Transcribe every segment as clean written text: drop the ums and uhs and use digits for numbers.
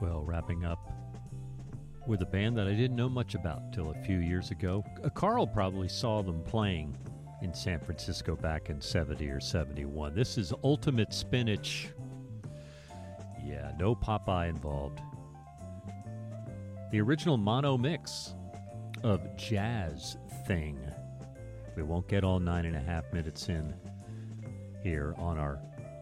Well, wrapping up with a band that I didn't know much about till a few years ago. Carl probably saw them playing in San Francisco back in 70 or 71. This is Ultimate Spinach. Yeah, no Popeye involved. The original mono mix of Jazz Thing. We won't get all 9.5 minutes in here on our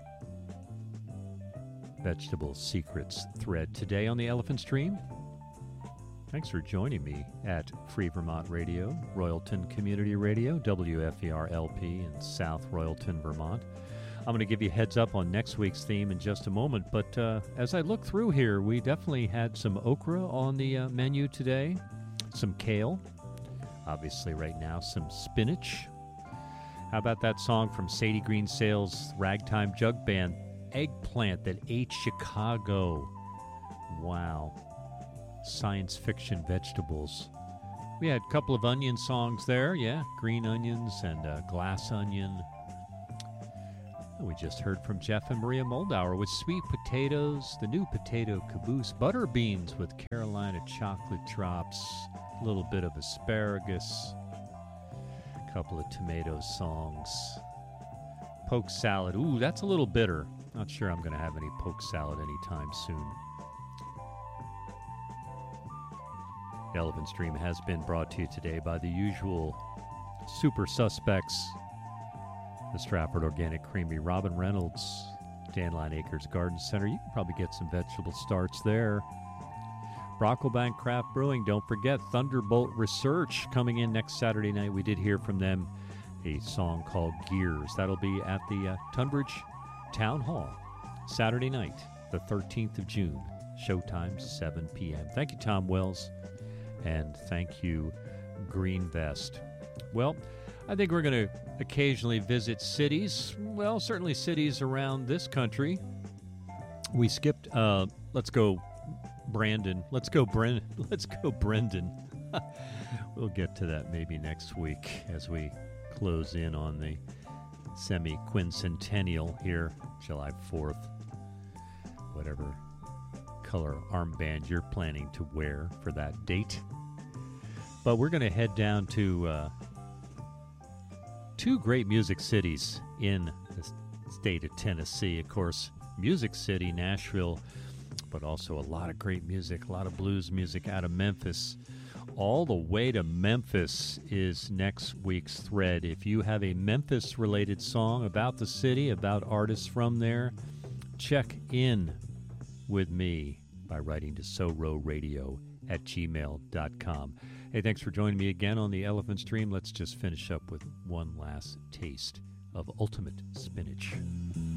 Vegetable Secrets thread today on the Elephant Stream. Thanks for joining me at Free Vermont Radio, Royalton Community Radio, WFER-LP in South Royalton, Vermont. I'm going to give you a heads up on next week's theme in just a moment, but as I look through here, we definitely had some okra on the menu today, some kale, obviously right now some spinach. How about that song from Sadie Green Sales' Ragtime Jug Band, Eggplant That Ate Chicago. Wow. Science fiction vegetables. We had a couple of onion songs there, yeah, green onions and glass onion. We just heard from Jeff and Maria Moldauer with Sweet Potatoes, the new potato caboose, butter beans with Carolina chocolate drops, a little bit of asparagus, a couple of tomato songs, poke salad. Ooh, that's a little bitter. Not sure I'm going to have any poke salad anytime soon. The Elephant Stream has been brought to you today by the usual super suspects. The Stratford Organic Creamery, Robin Reynolds, Dandelion Acres Garden Center. You can probably get some vegetable starts there. Brocklebank Craft Brewing. Don't forget Thunderbolt Research coming in next Saturday night. We did hear from them a song called Gears. That'll be at the Tunbridge Town Hall Saturday night, the 13th of June. Showtime 7 p.m. Thank you, Tom Wells. And thank you, Green Vest. Well, I think we're going to occasionally visit cities. Well, certainly cities around this country. We skipped, let's go Brandon. Let's go Brendan. We'll get to that maybe next week as we close in on the semi-quincentennial here, July 4th. Whatever color armband you're planning to wear for that date. But we're going to head down to two great music cities in the state of Tennessee. Of course, Music City, Nashville, but also a lot of great music, a lot of blues music out of Memphis. All the way to Memphis is next week's thread. If you have a Memphis-related song about the city, about artists from there, check in with me by writing to sorowradio@gmail.com. Hey, thanks for joining me again on the Elephant Stream. Let's just finish up with one last taste of Ultimate Spinach.